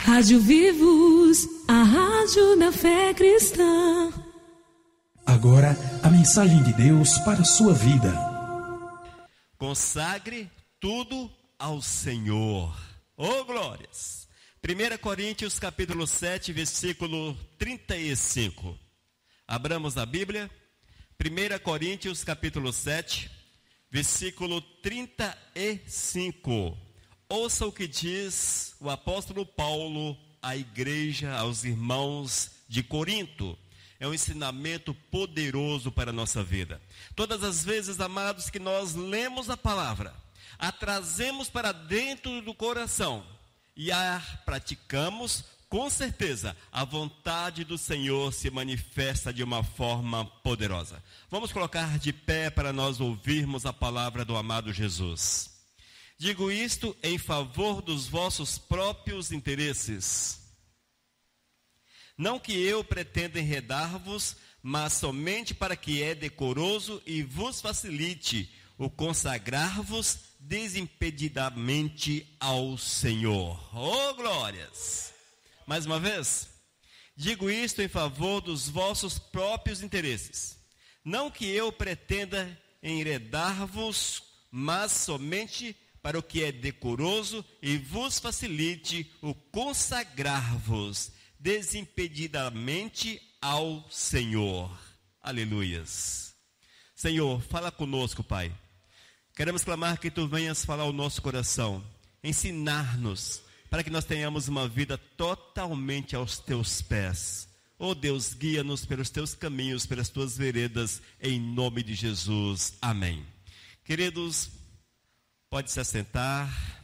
Rádio Vivos, a rádio da fé cristã. Agora, a mensagem de Deus para a sua vida. Consagre tudo ao Senhor. Oh, glórias! 1 Coríntios capítulo 7, versículo 35. Abramos a Bíblia. 1 Coríntios capítulo 7, versículo 35. Ouça o que diz o apóstolo Paulo à igreja, aos irmãos de Corinto. É um ensinamento poderoso para a nossa vida. Todas as vezes, amados, que nós lemos a palavra, a trazemos para dentro do coração e a praticamos, com certeza, a vontade do Senhor se manifesta de uma forma poderosa. Vamos colocar de pé para nós ouvirmos a palavra do amado Jesus. Digo isto em favor dos vossos próprios interesses. Não que eu pretenda enredar-vos, mas somente para que é decoroso e vos facilite o consagrar-vos desimpedidamente ao Senhor. Oh, glórias! Mais uma vez, digo isto em favor dos vossos próprios interesses. Não que eu pretenda enredar-vos, mas somente para o que é decoroso e vos facilite o consagrar-vos desimpedidamente ao Senhor. Aleluias. Senhor, fala conosco, Pai. Queremos clamar que Tu venhas falar ao nosso coração, ensinar-nos, para que nós tenhamos uma vida totalmente aos Teus pés. Oh Deus, guia-nos pelos Teus caminhos, pelas Tuas veredas, em nome de Jesus. Amém. Queridos, pode se assentar.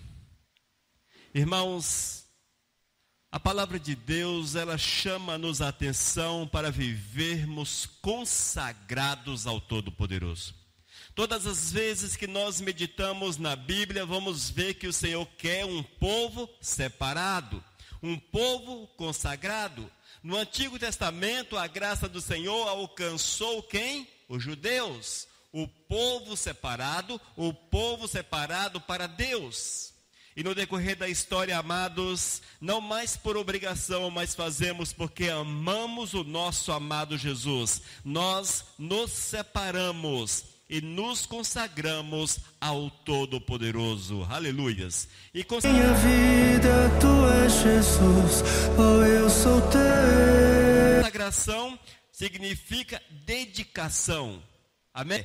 Irmãos, a palavra de Deus, ela chama-nos a atenção para vivermos consagrados ao Todo-Poderoso. Todas as vezes que nós meditamos na Bíblia, vamos ver que o Senhor quer um povo separado, um povo consagrado. No Antigo Testamento, a graça do Senhor alcançou quem? Os judeus. O povo separado para Deus. E no decorrer da história, amados, não mais por obrigação, mas fazemos porque amamos o nosso amado Jesus. Nós nos separamos e nos consagramos ao Todo-Poderoso. Aleluias. E minha vida, Tu és Jesus, oh, eu sou Teu. Consagração significa dedicação. Amém?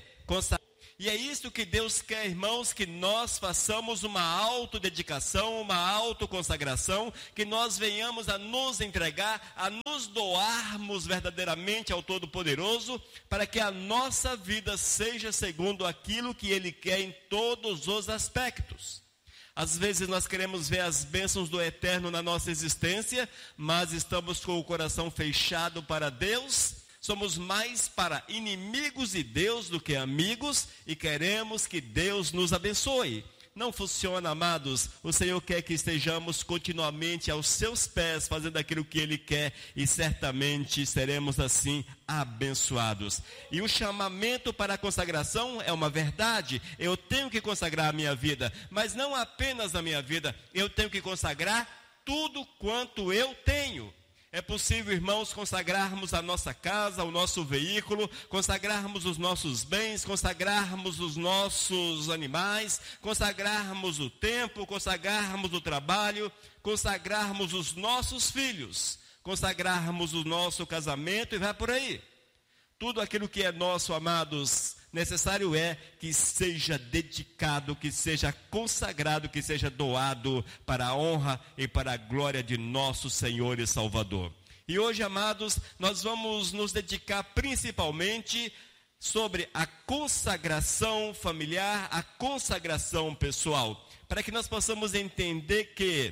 E é isso que Deus quer, irmãos, que nós façamos uma autodedicação, uma autoconsagração, que nós venhamos a nos entregar, a nos doarmos verdadeiramente ao Todo-Poderoso, para que a nossa vida seja segundo aquilo que Ele quer em todos os aspectos. Às vezes nós queremos ver as bênçãos do eterno na nossa existência, mas estamos com o coração fechado para Deus. Somos mais para inimigos de Deus do que amigos e queremos que Deus nos abençoe. Não funciona, amados. O Senhor quer que estejamos continuamente aos seus pés, fazendo aquilo que Ele quer e certamente seremos assim abençoados. E o chamamento para a consagração é uma verdade. Eu tenho que consagrar a minha vida, mas não apenas a minha vida. Eu tenho que consagrar tudo quanto eu tenho. É possível, irmãos, consagrarmos a nossa casa, o nosso veículo, consagrarmos os nossos bens, consagrarmos os nossos animais, consagrarmos o tempo, consagrarmos o trabalho, consagrarmos os nossos filhos, consagrarmos o nosso casamento e vai por aí. Tudo aquilo que é nosso, amados, necessário é que seja dedicado, que seja consagrado, que seja doado para a honra e para a glória de nosso Senhor e Salvador. E hoje, amados, nós vamos nos dedicar principalmente sobre a consagração familiar, a consagração pessoal, para que nós possamos entender que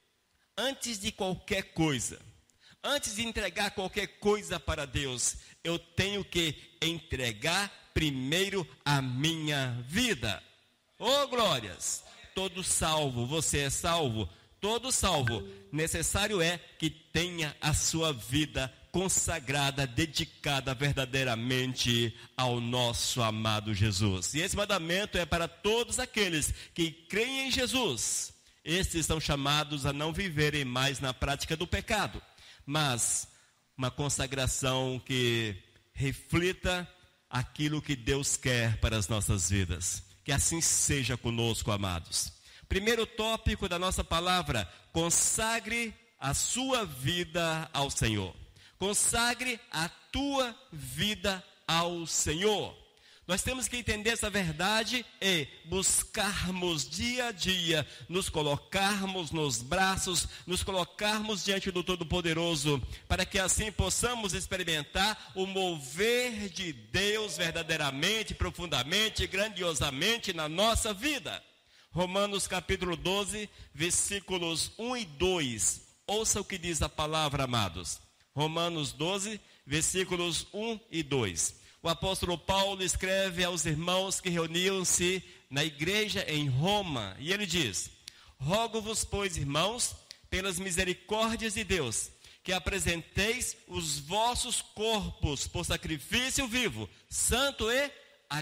antes de qualquer coisa, antes de entregar qualquer coisa para Deus, eu tenho que entregar primeiro a minha vida. Oh, glórias! Todo salvo, você é salvo? Todo salvo, necessário é que tenha a sua vida consagrada, dedicada verdadeiramente ao nosso amado Jesus. E esse mandamento é para todos aqueles que creem em Jesus Estes são chamados a não viverem mais na prática do pecado, mas uma consagração que reflita aquilo que Deus quer para as nossas vidas. Que assim seja conosco, amados. Primeiro tópico da nossa palavra: consagre a sua vida ao Senhor. Consagre a tua vida ao Senhor. Nós temos que entender essa verdade e buscarmos dia a dia, nos colocarmos nos braços, nos colocarmos diante do Todo-Poderoso, para que assim possamos experimentar o mover de Deus verdadeiramente, profundamente, grandiosamente na nossa vida. Romanos capítulo 12, versículos 1 e 2. Ouça o que diz a palavra, amados. Romanos 12, versículos 1 e 2. O apóstolo Paulo escreve aos irmãos que reuniam-se na igreja em Roma, e ele diz: rogo-vos, pois, irmãos, pelas misericórdias de Deus, que apresenteis os vossos corpos por sacrifício vivo, santo e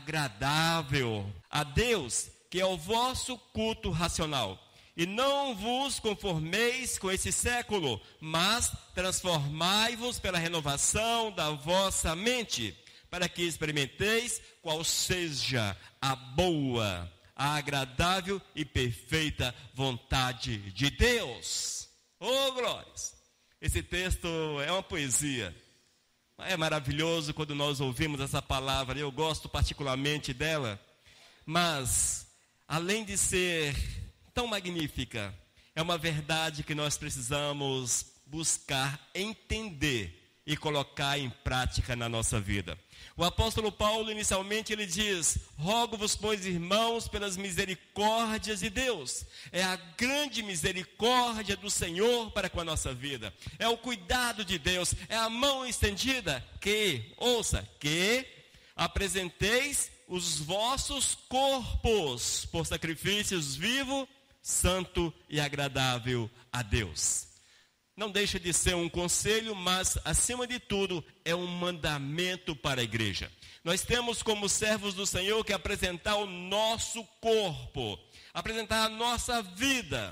agradável a Deus, que é o vosso culto racional. E não vos conformeis com esse século, mas transformai-vos pela renovação da vossa mente, para que experimenteis qual seja a boa, a agradável e perfeita vontade de Deus. Oh, glórias! Esse texto é uma poesia. É maravilhoso quando nós ouvimos essa palavra. Eu gosto particularmente dela. Mas, além de ser tão magnífica, é uma verdade que nós precisamos buscar entender e colocar em prática na nossa vida. O apóstolo Paulo, inicialmente, ele diz: rogo-vos, pois, irmãos, pelas misericórdias de Deus. É a grande misericórdia do Senhor para com a nossa vida. É o cuidado de Deus, é a mão estendida que, ouça, que apresenteis os vossos corpos por sacrifícios vivo, santo e agradável a Deus. Não deixa de ser um conselho, mas, acima de tudo, é um mandamento para a igreja. Nós temos, como servos do Senhor, que apresentar o nosso corpo, apresentar a nossa vida,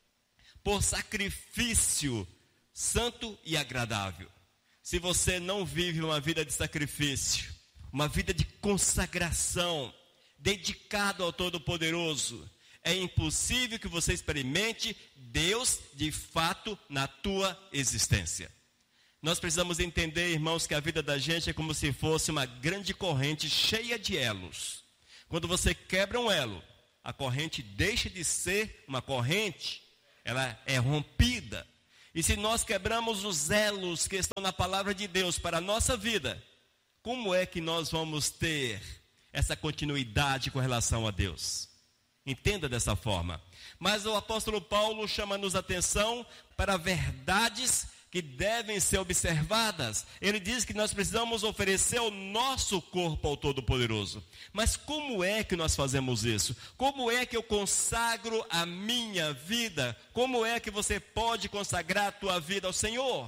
por sacrifício santo e agradável. Se você não vive uma vida de sacrifício, uma vida de consagração, dedicado ao Todo-Poderoso, é impossível que você experimente Deus de fato na tua existência. Nós precisamos entender, irmãos, que a vida da gente é como se fosse uma grande corrente cheia de elos. Quando você quebra um elo, a corrente deixa de ser uma corrente, ela é rompida. E se nós quebramos os elos que estão na palavra de Deus para a nossa vida, como é que nós vamos ter essa continuidade com relação a Deus? Entenda dessa forma. Mas o apóstolo Paulo chama-nos atenção para verdades que devem ser observadas. Ele diz que nós precisamos oferecer o nosso corpo ao Todo-Poderoso. Mas como é que nós fazemos isso? Como é que eu consagro a minha vida? Como é que você pode consagrar a tua vida ao Senhor?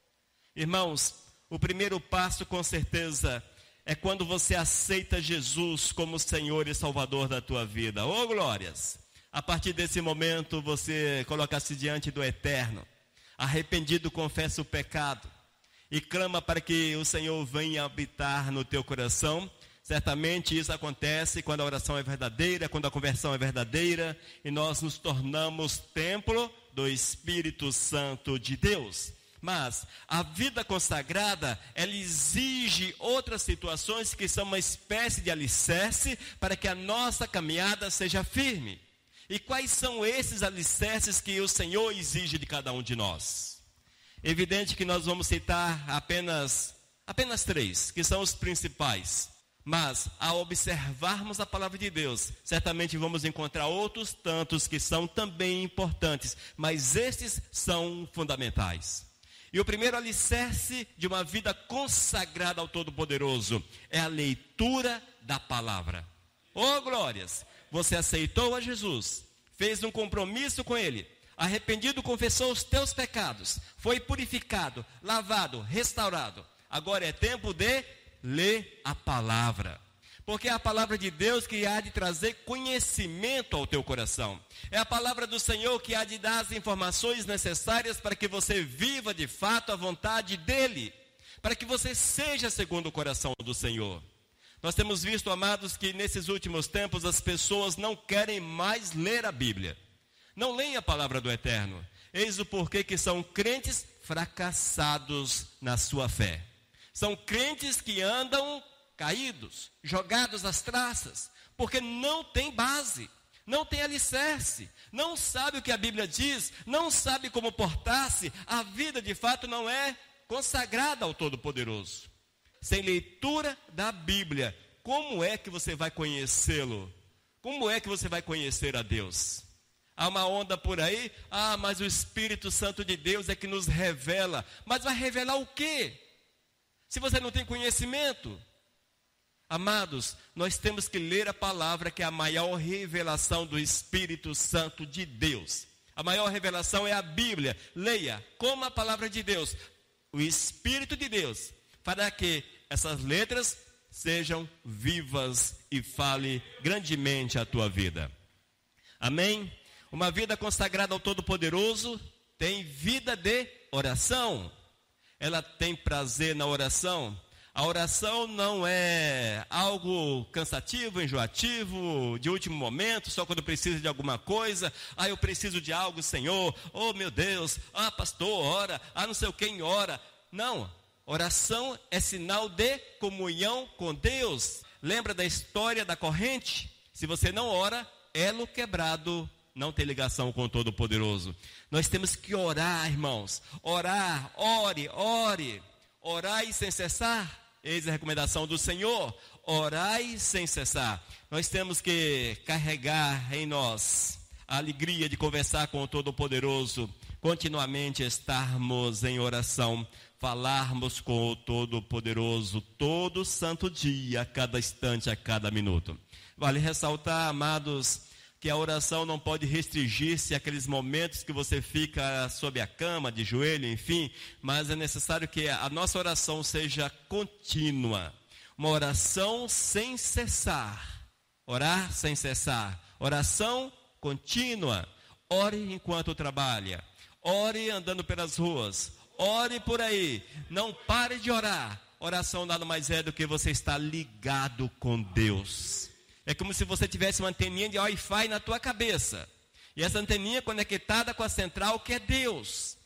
Irmãos, o primeiro passo, com certeza, é quando você aceita Jesus como Senhor e Salvador da tua vida. Oh, glórias! A partir desse momento, você coloca-se diante do Eterno. Arrependido, confessa o pecado e clama para que o Senhor venha habitar no teu coração. Certamente isso acontece quando a oração é verdadeira, quando a conversão é verdadeira e nós nos tornamos templo do Espírito Santo de Deus. Mas a vida consagrada, ela exige outras situações que são uma espécie de alicerce para que a nossa caminhada seja firme. E quais são esses alicerces que o Senhor exige de cada um de nós? Evidente que nós vamos citar apenas 3, que são os principais. Mas, ao observarmos a palavra de Deus, certamente vamos encontrar outros tantos que são também importantes. Mas estes são fundamentais. E o primeiro alicerce de uma vida consagrada ao Todo-Poderoso é a leitura da palavra. Oh, glórias! Você aceitou a Jesus, fez um compromisso com Ele, arrependido, confessou os teus pecados, foi purificado, lavado, restaurado. Agora é tempo de ler a palavra. Porque é a palavra de Deus que há de trazer conhecimento ao teu coração. É a palavra do Senhor que há de dar as informações necessárias para que você viva de fato a vontade dEle. Para que você seja segundo o coração do Senhor. Nós temos visto, amados, que nesses últimos tempos as pessoas não querem mais ler a Bíblia. Não leem a palavra do Eterno. Eis o porquê que são crentes fracassados na sua fé. São crentes que andam caídos, jogados às traças, porque não tem base, não tem alicerce, não sabe o que a Bíblia diz, não sabe como portar-se, a vida de fato não é consagrada ao Todo-Poderoso. Sem leitura da Bíblia, como é que você vai conhecê-lo? Como é que você vai conhecer a Deus? Há uma onda por aí, mas o Espírito Santo de Deus é que nos revela. Mas vai revelar o quê? Se você não tem conhecimento. Amados, nós temos que ler a palavra, que é a maior revelação do Espírito Santo de Deus. A maior revelação é a Bíblia. Leia como a palavra de Deus. O Espírito de Deus, para que essas letras sejam vivas e fale grandemente a tua vida. Amém? Uma vida consagrada ao Todo-Poderoso tem vida de oração. Ela tem prazer na oração. A oração não é algo cansativo, enjoativo, de último momento, só quando precisa de alguma coisa. Eu preciso de algo, Senhor. Oh, meu Deus. Pastor, ora. Não sei quem ora. Não. Oração é sinal de comunhão com Deus. Lembra da história da corrente? Se você não ora, elo quebrado, não tem ligação com o Todo-Poderoso. Nós temos que orar, irmãos. Orar, ore. Orai sem cessar. Eis a recomendação do Senhor. Orai sem cessar. Nós temos que carregar em nós a alegria de conversar com o Todo-Poderoso. Continuamente estarmos em oração. Falarmos com o Todo-Poderoso todo santo dia, a cada instante, a cada minuto. Vale ressaltar, amados, que a oração não pode restringir-se àqueles momentos que você fica sob a cama, de joelho, enfim, mas é necessário que a nossa oração seja contínua, uma oração sem cessar, orar sem cessar, oração contínua. Ore enquanto trabalha, ore andando pelas ruas, ore por aí, não pare de orar. Oração nada mais é do que você estar ligado com Deus. É como se você tivesse uma anteninha de Wi-Fi na tua cabeça. E essa anteninha conectada com a central que é Deus.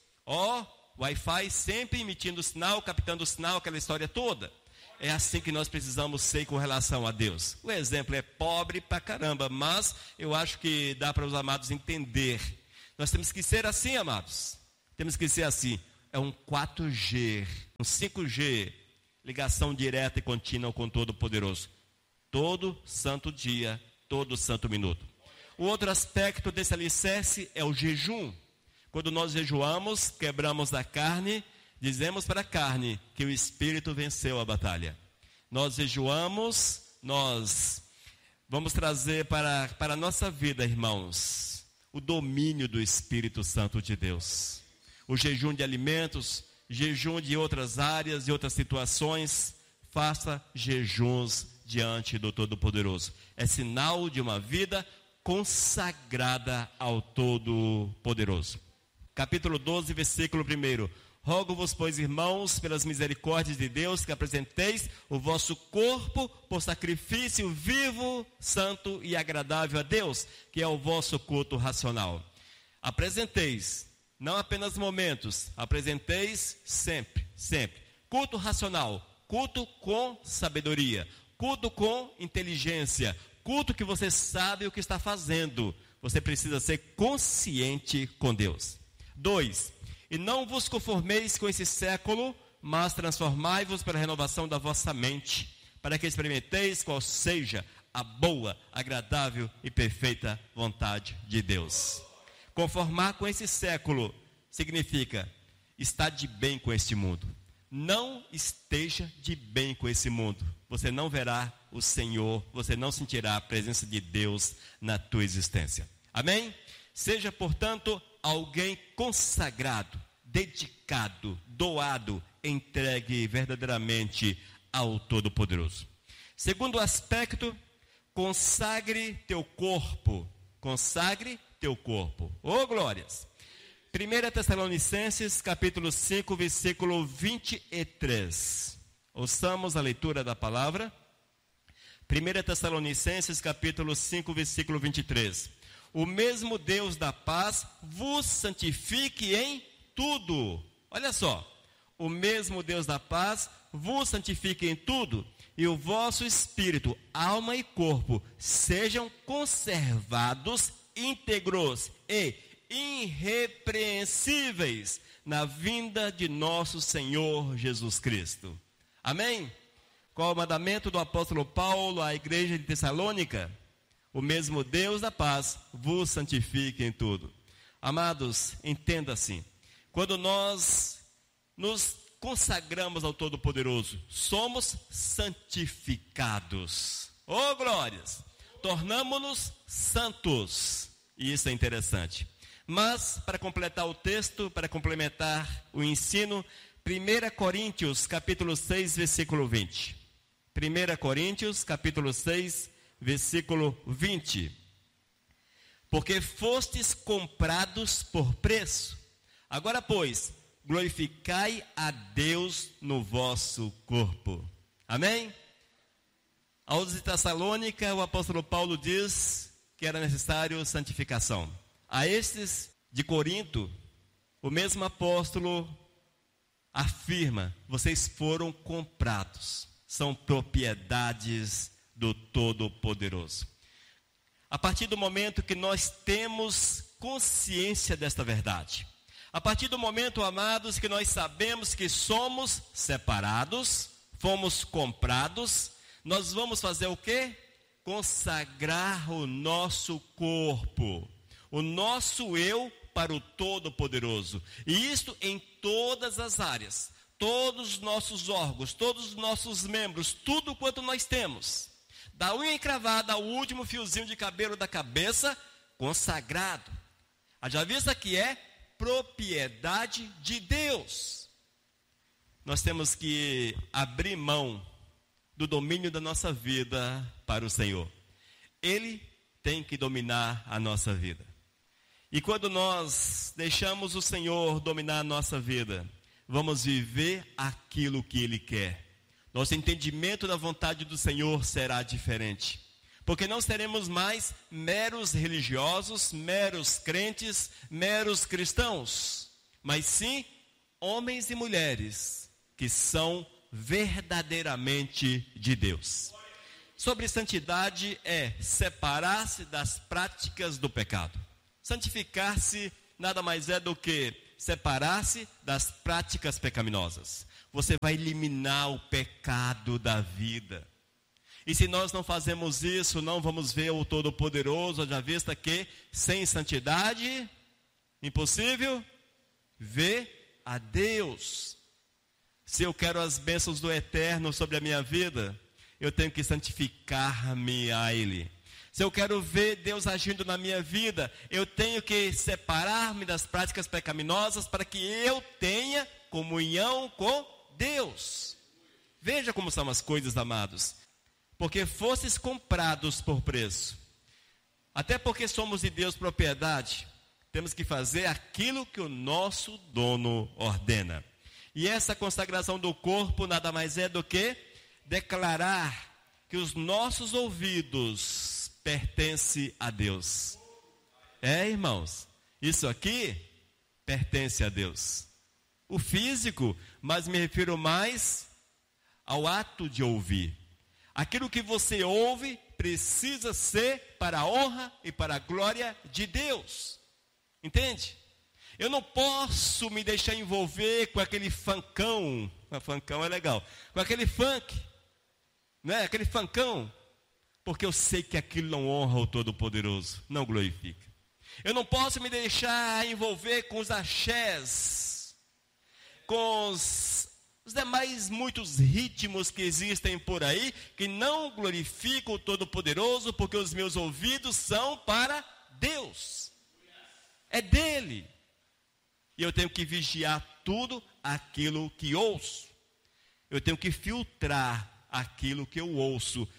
Wi-Fi sempre emitindo sinal, captando o sinal, aquela história toda. É assim que nós precisamos ser com relação a Deus. O exemplo é pobre pra caramba, mas eu acho que dá para os amados entender. Nós temos que ser assim, amados. Temos que ser assim. É um 4G, um 5G, ligação direta e contínua com o Todo-Poderoso. Todo santo dia, todo santo minuto. O outro aspecto desse alicerce é o jejum. Quando nós jejuamos, quebramos a carne, dizemos para a carne que o Espírito venceu a batalha. Nós jejuamos, nós vamos trazer para a nossa vida, irmãos, o domínio do Espírito Santo de Deus. O jejum de alimentos, jejum de outras áreas e outras situações, faça jejuns diante do Todo-Poderoso. É sinal de uma vida consagrada ao Todo-Poderoso. Capítulo 12, versículo 1. Rogo-vos, pois, irmãos, pelas misericórdias de Deus, que apresenteis o vosso corpo por sacrifício vivo, santo e agradável a Deus, que é o vosso culto racional. Apresenteis, não apenas momentos, apresenteis sempre, sempre. Culto racional, culto com sabedoria, culto com inteligência, culto que você sabe o que está fazendo. Você precisa ser consciente com Deus. 2. E não vos conformeis com esse século, mas transformai-vos pela renovação da vossa mente, para que experimenteis qual seja a boa, agradável e perfeita vontade de Deus. Conformar com esse século significa estar de bem com este mundo. Não esteja de bem com esse mundo. Você não verá o Senhor, você não sentirá a presença de Deus na tua existência. Amém? Seja, portanto, alguém consagrado, dedicado, doado, entregue verdadeiramente ao Todo-Poderoso. Segundo aspecto, consagre teu corpo. Consagre teu corpo. Ô glórias! 1 Tessalonicenses, capítulo 5, versículo 23. Ouçamos a leitura da palavra. 1 Tessalonicenses, capítulo 5, versículo 23. O mesmo Deus da paz vos santifique em tudo. Olha só. O mesmo Deus da paz vos santifique em tudo, e o vosso espírito, alma e corpo sejam conservados íntegros e irrepreensíveis na vinda de nosso Senhor Jesus Cristo. Amém? Qual é o mandamento do apóstolo Paulo à igreja de Tessalônica? O mesmo Deus da paz vos santifique em tudo. Amados, entenda assim. Quando nós nos consagramos ao Todo-Poderoso, somos santificados. Oh, glórias! Tornamo-nos santos. E isso é interessante. Mas, para completar o texto, para complementar o ensino, 1 Coríntios, capítulo 6, versículo 20. 1 Coríntios, capítulo 6, versículo 20. Porque fostes comprados por preço. Agora, pois, glorificai a Deus no vosso corpo. Amém? Aos de Tessalônica, o apóstolo Paulo diz que era necessário santificação. A estes de Corinto, o mesmo apóstolo afirma: vocês foram comprados, são propriedades do Todo-Poderoso. A partir do momento que nós temos consciência desta verdade, a partir do momento, amados, que nós sabemos que somos separados, fomos comprados, nós vamos fazer o quê? Consagrar o nosso corpo, o nosso eu para o Todo-Poderoso. E isto em todas as áreas, todos os nossos órgãos, todos os nossos membros, tudo quanto nós temos. Da unha encravada ao último fiozinho de cabelo da cabeça, consagrado. Haja vista que é propriedade de Deus. Nós temos que abrir mão do domínio da nossa vida para o Senhor. Ele tem que dominar a nossa vida. E quando nós deixamos o Senhor dominar a nossa vida, vamos viver aquilo que Ele quer. Nosso entendimento da vontade do Senhor será diferente. Porque não seremos mais meros religiosos, meros crentes, meros cristãos. Mas sim, homens e mulheres que são verdadeiramente de Deus. Sobre santidade é separar-se das práticas do pecado. Santificar-se nada mais é do que separar-se das práticas pecaminosas. Você vai eliminar o pecado da vida. E se nós não fazemos isso, não vamos ver o Todo-Poderoso, já vista que sem santidade, impossível ver a Deus. Se eu quero as bênçãos do Eterno sobre a minha vida, eu tenho que santificar-me a Ele. Se eu quero ver Deus agindo na minha vida, eu tenho que separar-me das práticas pecaminosas para que eu tenha comunhão com Deus. Veja como são as coisas, amados. Porque fostes comprados por preço. Até porque somos de Deus propriedade, temos que fazer aquilo que o nosso dono ordena. E essa consagração do corpo nada mais é do que declarar que os nossos ouvidos pertencem a Deus. Irmãos, isso aqui pertence a Deus. O físico, mas me refiro mais ao ato de ouvir. Aquilo que você ouve precisa ser para a honra e para a glória de Deus. Entende? Eu não posso me deixar envolver com aquele funkão. Funkão é legal. Com aquele funk, né? Aquele funkão. Porque eu sei que aquilo não honra o Todo-Poderoso, não glorifica. Eu não posso me deixar envolver com os axés, com os demais muitos ritmos que existem por aí, que não glorificam o Todo-Poderoso, porque os meus ouvidos são para Deus. É dele. E eu tenho que vigiar tudo aquilo que ouço. Eu tenho que filtrar aquilo que eu ouço,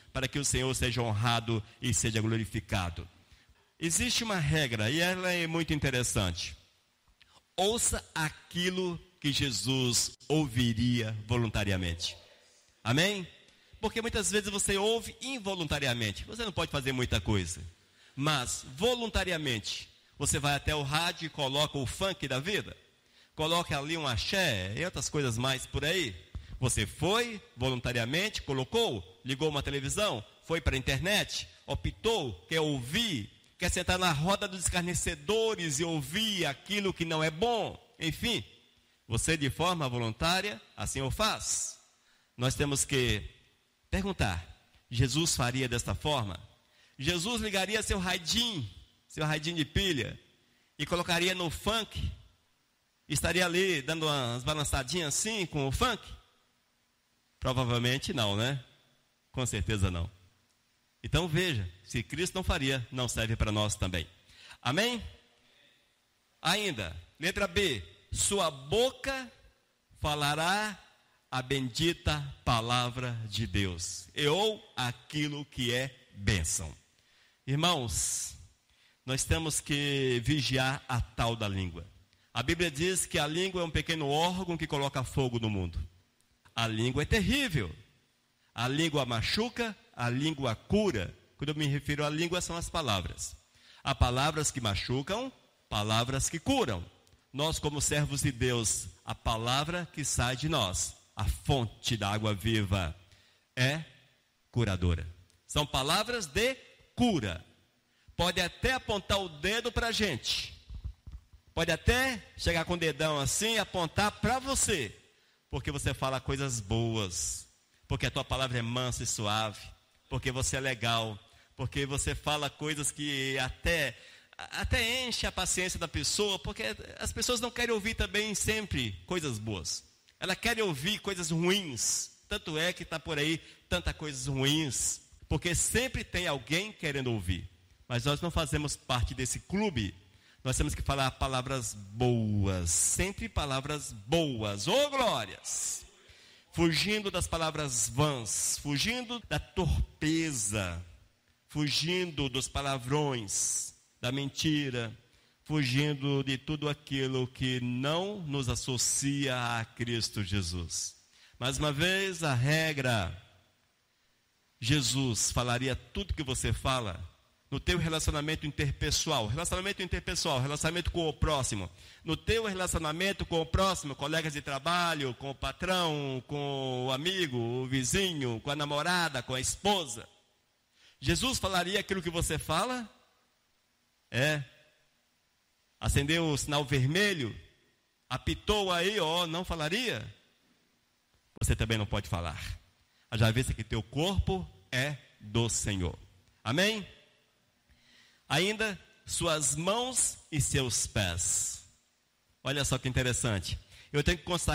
para que o Senhor seja honrado e seja glorificado. Existe uma regra e ela é muito interessante. Ouça aquilo que Jesus ouviria voluntariamente. Amém? Porque muitas vezes você ouve involuntariamente. Você não pode fazer muita coisa. Mas, voluntariamente, você vai até o rádio e coloca o funk da vida. Coloca ali um axé e outras coisas mais por aí. Você foi, voluntariamente, colocou, ligou uma televisão, foi para a internet, optou, quer ouvir, quer sentar na roda dos escarnecedores e ouvir aquilo que não é bom. Enfim, você de forma voluntária, assim o faz. Nós temos que perguntar, Jesus faria desta forma? Jesus ligaria seu radinho de pilha, e colocaria no funk, estaria ali dando umas balançadinhas assim com o funk? Provavelmente não, né? Com certeza não. Então veja, se Cristo não faria, não serve para nós também. Amém? Ainda, letra B, sua boca falará a bendita palavra de Deus, ou aquilo que é bênção. Irmãos, nós temos que vigiar a tal da língua. A Bíblia diz que a língua é um pequeno órgão que coloca fogo no mundo. A língua é terrível. A língua machuca, a língua cura. Quando eu me refiro à língua, são as palavras. Há palavras que machucam, palavras que curam. Nós, como servos de Deus, a palavra que sai de nós, a fonte da água viva, é curadora. São palavras de cura. Pode até apontar o dedo para a gente. Pode até chegar com o dedão assim e apontar para você. Porque você fala coisas boas. Porque a tua palavra é mansa e suave. Porque você é legal. Porque você fala coisas que até enche a paciência da pessoa. Porque as pessoas não querem ouvir também sempre coisas boas. Elas querem ouvir coisas ruins. Tanto é que está por aí tantas coisas ruins. Porque sempre tem alguém querendo ouvir. Mas nós não fazemos parte desse clube. Nós temos que falar palavras boas. Sempre palavras boas. Oh, glórias! Fugindo das palavras vãs. Fugindo da torpeza. Fugindo dos palavrões. Da mentira. Fugindo de tudo aquilo que não nos associa a Cristo Jesus. Mais uma vez, a regra. Jesus falaria tudo que você fala no teu relacionamento interpessoal, relacionamento com o próximo, no teu relacionamento com o próximo, colegas de trabalho, com o patrão, com o amigo, o vizinho, com a namorada, com a esposa. Jesus falaria aquilo que você fala? Acendeu o sinal vermelho, apitou aí, não falaria? Você também não pode falar. Já vista que teu corpo é do Senhor. Amém? Ainda, suas mãos e seus pés. Olha só que interessante. Eu tenho que consagrar